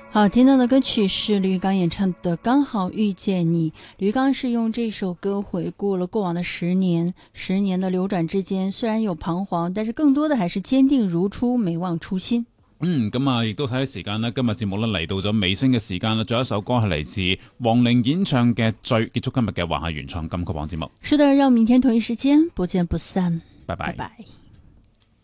好，听到的歌曲是吕玉刚演唱的《刚好遇见你》。吕玉刚是用这首歌回顧了過往的10年，10年的流轉之間，雖然有彷徨，但是更多的還是堅定如初，沒忘初心。 咁啊，亦都睇時間啦，今日節目咧嚟到咗尾聲嘅時間啦，仲有一首歌係嚟自黃齡演唱嘅《醉》，結束今日嘅華夏原創金曲榜節目。 是的，讓明天同一時間不見不散， 拜拜。 拜拜。